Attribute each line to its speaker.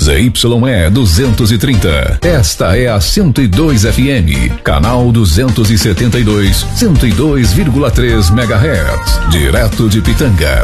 Speaker 1: ZYE 230. Esta é a 102 FM, canal 272, 102,3 MHz, direto de Pitanga,